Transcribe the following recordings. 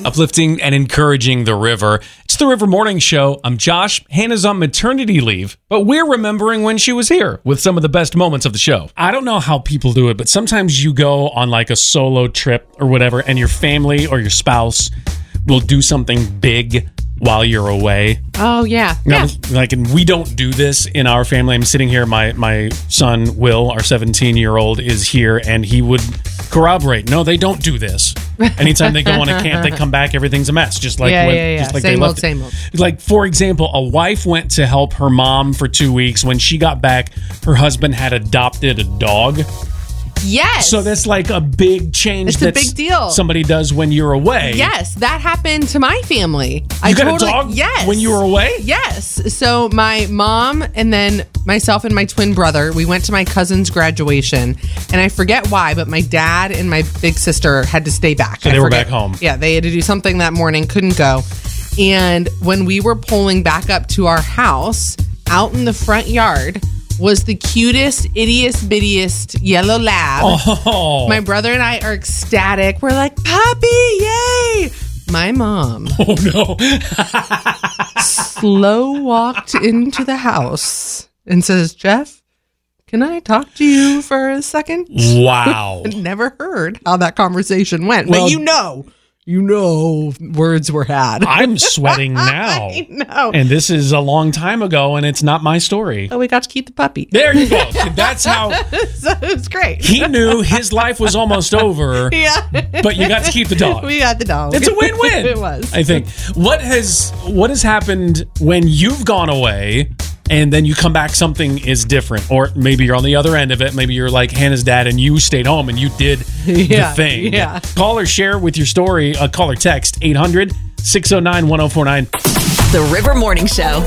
uplifting and encouraging the river. It's the River Morning Show. I'm Josh. Hannah's on maternity leave, but we're remembering when she was here with some of the best moments of the show. I don't know how people do it, but sometimes you go on like a solo trip or whatever, and your family or your spouse will do something big while you're away. Oh, yeah. Like, and we don't do this in our family. I'm sitting here. My son, Will, our 17-year-old, is here, and he would corroborate. No, they don't do this. Anytime they go on a camp, they come back, everything's a mess. Just like Just like same old, same old. Like, for example, a wife went to help her mom for 2 weeks. When she got back, her husband had adopted a dog. Yes. So that's like a big change. It's a big deal. Somebody does when you're away. Yes, that happened to my family. You got a dog? Yes. When you were away? Yes. So my mom and then myself and my twin brother, we went to my cousin's graduation. And I forget why, but my dad and my big sister had to stay back. So they were back home. Yeah, they had to do something that morning, couldn't go. And when we were pulling back up to our house, out in the front yard was the cutest, ittiest, bittiest yellow lab. Oh. My brother and I are ecstatic. We're like, puppy, yay! My mom slow walked into the house and says, Jeff, can I talk to you for a second? Wow. Never heard how that conversation went. Well, but you know, words were had. I'm sweating now. I know. And this is a long time ago, and it's not my story. Oh, we got to keep the puppy. There you go. That's how. So it was great. He knew his life was almost over. Yeah. But you got to keep the dog. We got the dog. It's a win-win. It was. I think. What has happened when you've gone away and then you come back, something is different? Or maybe you're on the other end of it. Maybe you're like Hannah's dad and you stayed home and you did the thing. Yeah. Call or share with your story. Call or text 800-609-1049. The River Morning Show.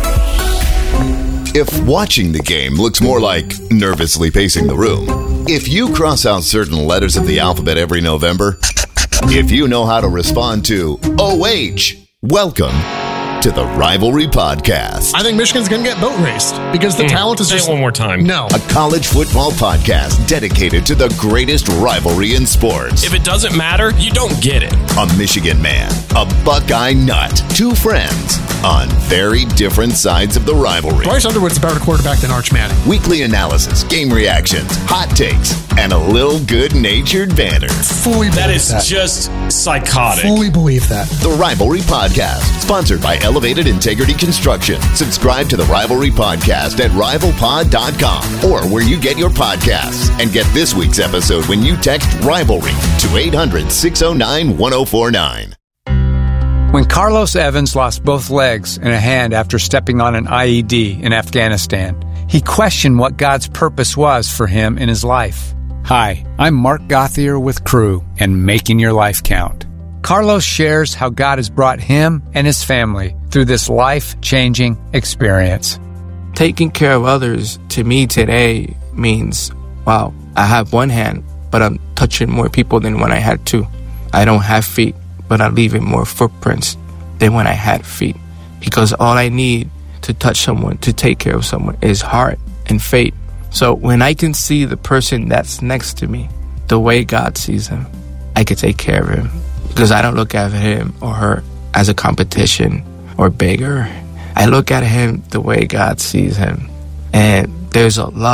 If watching the game looks more like nervously pacing the room, if you cross out certain letters of the alphabet every November, if you know how to respond to OH, welcome to the Rivalry Podcast. I think Michigan's going to get boat raced because the talent is just... Say it one more time. No. A college football podcast dedicated to the greatest rivalry in sports. If it doesn't matter, you don't get it. A Michigan man, a Buckeye nut, two friends on very different sides of the rivalry. Bryce Underwood's a better quarterback than Arch Manning. Weekly analysis, game reactions, hot takes, and a little good-natured banter. Fully believe That is just psychotic. Fully believe that. The Rivalry Podcast, sponsored by Elevated Integrity Construction. Subscribe to the Rivalry Podcast at rivalpod.com or where you get your podcasts. And get this week's episode when you text Rivalry to 800-609-1049. When Carlos Evans lost both legs and a hand after stepping on an IED in Afghanistan, he questioned what God's purpose was for him in his life. Hi, I'm Mark Gothier with Crew and Making Your Life Count. Carlos shares how God has brought him and his family through this life-changing experience. Taking care of others to me today means, wow, I have one hand, but I'm touching more people than when I had two. I don't have feet, but I'm leaving more footprints than when I had feet. Because all I need to touch someone, to take care of someone, is heart and faith. So when I can see the person that's next to me the way God sees him, I can take care of him. Because I don't look at him or her as a competition or beggar. I look at him the way God sees him. And there's a lot